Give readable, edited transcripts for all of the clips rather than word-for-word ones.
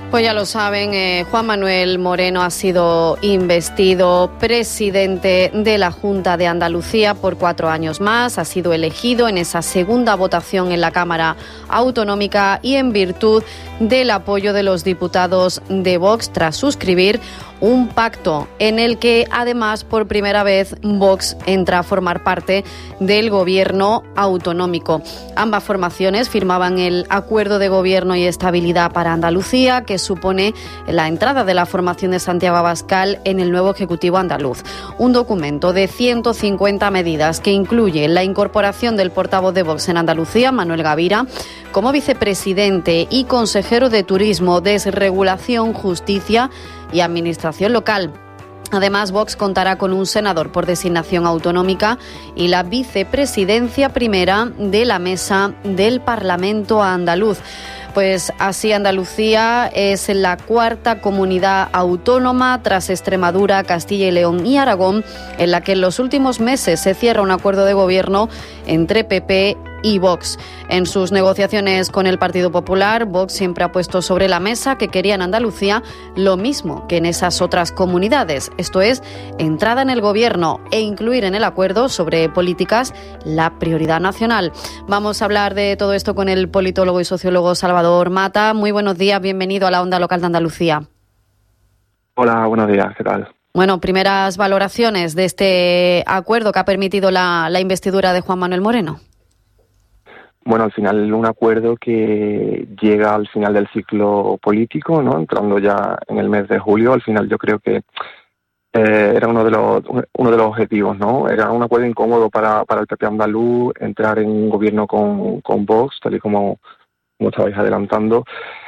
Pues ya lo saben, Juan Manuel Moreno ha sido investido presidente de la Junta de Andalucía por 4 años más. Ha sido elegido en esa segunda votación en la Cámara Autonómica y en virtud del apoyo de los diputados de Vox tras suscribir un pacto en el que además por primera vez Vox entra a formar parte del gobierno autonómico. Ambas formaciones firmaban el Acuerdo de Gobierno y Estabilidad para Andalucía, que supone la entrada de la formación de Santiago Abascal en el nuevo Ejecutivo andaluz. Un documento de 150 medidas que incluye la incorporación del portavoz de Vox en Andalucía, Manuel Gavira, como vicepresidente y consejero de Turismo, Desregulación, Justicia y Administración Local. Además, Vox contará con un senador por designación autonómica y la vicepresidencia primera de la Mesa del Parlamento andaluz. Pues así Andalucía es la cuarta comunidad autónoma tras Extremadura, Castilla y León y Aragón, en la que en los últimos meses se cierra un acuerdo de gobierno entre PP y Vox. En sus negociaciones con el Partido Popular, Vox siempre ha puesto sobre la mesa que quería en Andalucía lo mismo que en esas otras comunidades, esto es, entrada en el gobierno e incluir en el acuerdo sobre políticas la prioridad nacional. Vamos a hablar de todo esto con el politólogo y sociólogo Salvador Mata. Muy buenos días, bienvenido a la Onda Local de Andalucía. Hola, buenos días, ¿qué tal? Bueno, primeras valoraciones de este acuerdo que ha permitido la investidura de Juan Manuel Moreno. Bueno, al final un acuerdo que llega al final del ciclo político, ¿no? Entrando ya en el mes de julio. Al final yo creo que era uno de los objetivos, ¿no? Era un acuerdo incómodo para el PP andaluz, entrar en un gobierno con Vox, tal y como estabais adelantando.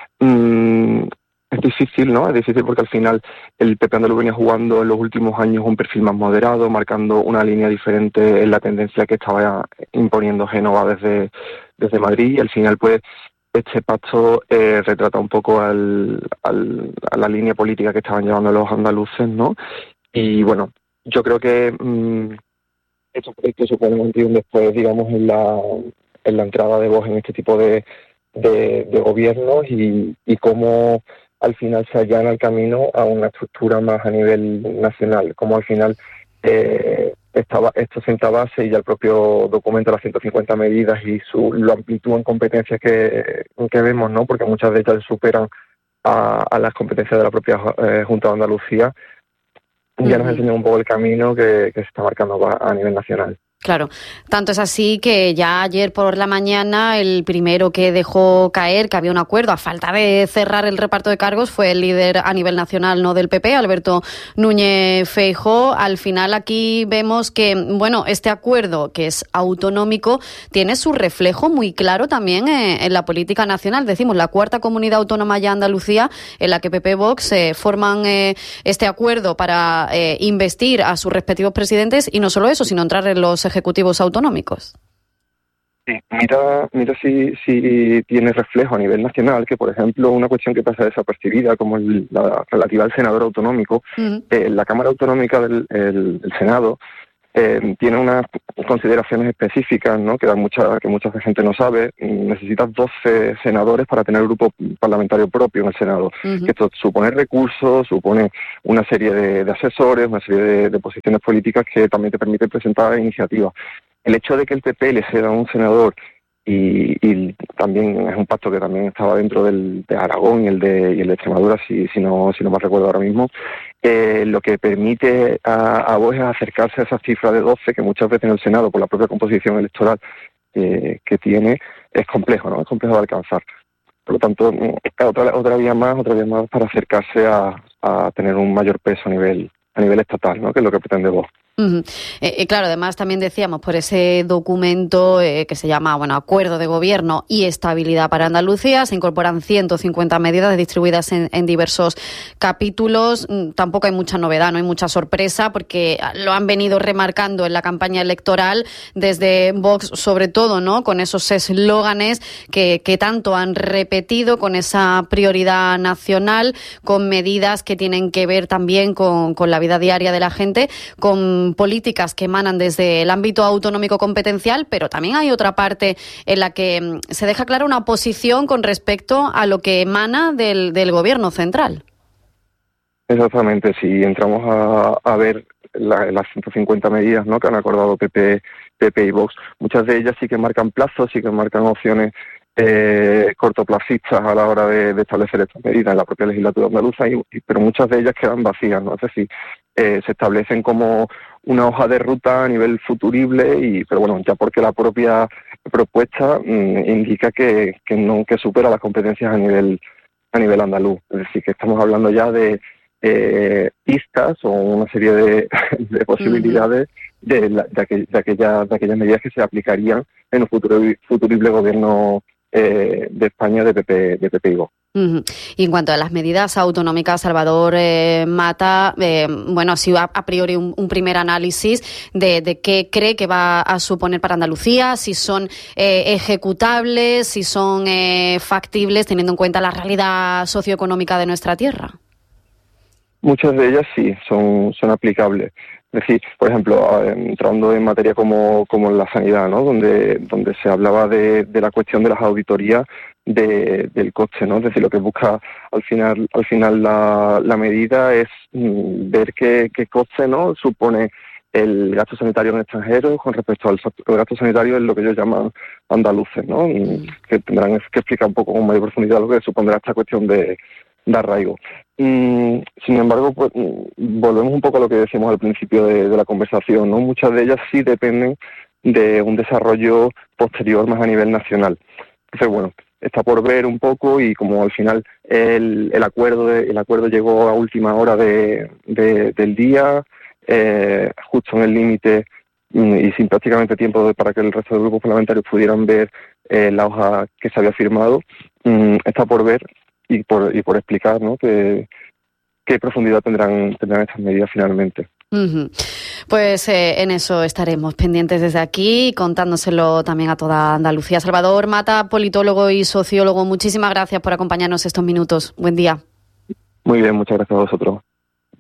Es difícil, ¿no? Es difícil porque al final el PP andaluz venía jugando en los últimos años un perfil más moderado, marcando una línea diferente en la tendencia que estaba imponiendo Génova desde Madrid, y al final pues este pacto retrata un poco a la línea política que estaban llevando los andaluces, ¿no? Y bueno, yo creo que esto supone un antes y un después, digamos, en la entrada de Vox en este tipo de gobiernos y cómo al final se allana el camino a una estructura más a nivel nacional, como al final esto sienta base, y ya el propio documento, las 150 medidas y la amplitud en competencias que vemos, ¿no? Porque muchas de ellas superan a las competencias de la propia Junta de Andalucía, ya nos enseña un poco el camino que se está marcando a nivel nacional. Claro, tanto es así que ya ayer por la mañana el primero que dejó caer que había un acuerdo a falta de cerrar el reparto de cargos fue el líder a nivel nacional, no del PP, Alberto Núñez Feijóo. Al final aquí vemos que, bueno, este acuerdo que es autonómico tiene su reflejo muy claro también en la política nacional. Decimos, la cuarta comunidad autónoma ya Andalucía, en la que PP Vox forman este acuerdo para investir a sus respectivos presidentes, y no solo eso, sino entrar en los ejecutivos autonómicos. Sí, mira si tiene reflejo a nivel nacional, que por ejemplo una cuestión que pasa desapercibida como la relativa al senador autonómico, la Cámara Autonómica del Senado tiene unas consideraciones específicas, ¿no? que mucha gente no sabe. Necesitas 12 senadores para tener grupo parlamentario propio en el Senado. Que esto supone recursos, supone una serie de asesores, una serie de posiciones políticas que también te permiten presentar iniciativas. El hecho de que el PP le ceda a un senador, y también es un pacto que también estaba dentro de Aragón y el de Extremadura, si no me recuerdo ahora mismo, lo que permite a Vox es acercarse a esa cifra de 12 que muchas veces en el Senado, por la propia composición electoral que tiene, es complejo, ¿no? Es complejo de alcanzar. Por lo tanto, otra vía más para acercarse a tener un mayor peso a nivel estatal, ¿no? Que es lo que pretende Vox. Claro, además también decíamos por ese documento que se llama Acuerdo de Gobierno y Estabilidad para Andalucía, se incorporan 150 medidas distribuidas en diversos capítulos. Tampoco hay mucha novedad, no hay mucha sorpresa, porque lo han venido remarcando en la campaña electoral desde Vox, sobre todo, ¿no? Con esos eslóganes que tanto han repetido, con esa prioridad nacional, con medidas que tienen que ver también con la vida diaria de la gente, con políticas que emanan desde el ámbito autonómico competencial, pero también hay otra parte en la que se deja clara una posición con respecto a lo que emana del Gobierno central. Exactamente, si entramos a ver las 150 medidas, ¿no?, que han acordado PP y Vox, muchas de ellas sí que marcan plazos, sí que marcan opciones cortoplacistas a la hora de establecer estas medidas en la propia legislatura andaluza, pero muchas de ellas quedan vacías, ¿no? Es decir, se establecen como una hoja de ruta a nivel futurible, pero bueno, ya porque la propia propuesta indica que supera las competencias a nivel andaluz. Es decir, que estamos hablando ya de pistas o una serie de posibilidades de aquellas medidas que se aplicarían en un futurible gobierno de España de PP y Vox. Y en cuanto a las medidas autonómicas, Salvador Mata, ha sido a priori un primer análisis de qué cree que va a suponer para Andalucía, si son ejecutables, si son factibles, teniendo en cuenta la realidad socioeconómica de nuestra tierra. Muchas de ellas sí, son aplicables. Es decir, por ejemplo, entrando en materia como en la sanidad, ¿no?, donde se hablaba de la cuestión de las auditorías del coste, ¿no? Es decir, lo que busca al final la medida es ver qué coste, ¿no?, supone el gasto sanitario en extranjeros con respecto al gasto sanitario en lo que ellos llaman andaluces, ¿no?, que tendrán que explicar un poco con mayor profundidad lo que supondrá esta cuestión de arraigo. Sin embargo, pues, volvemos un poco a lo que decíamos al principio de la conversación, ¿no? Muchas de ellas sí dependen de un desarrollo posterior más a nivel nacional. Entonces, bueno, está por ver un poco, y como al final el acuerdo llegó a última hora del día, justo en el límite y sin prácticamente tiempo para que el resto de grupos parlamentarios pudieran ver la hoja que se había firmado, está por ver y por explicar, ¿no?, qué profundidad tendrán estas medidas finalmente. Pues en eso estaremos pendientes desde aquí, contándoselo también a toda Andalucía. Salvador Mata, politólogo y sociólogo, muchísimas gracias por acompañarnos estos minutos. Buen día. Muy bien, muchas gracias a vosotros.